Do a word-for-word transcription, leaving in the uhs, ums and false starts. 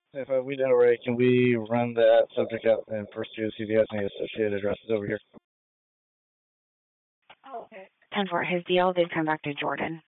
If uh, we did already, can we run that subject up and pursue see if he has any associated addresses over here? ten four, his deal did come back to Jordan.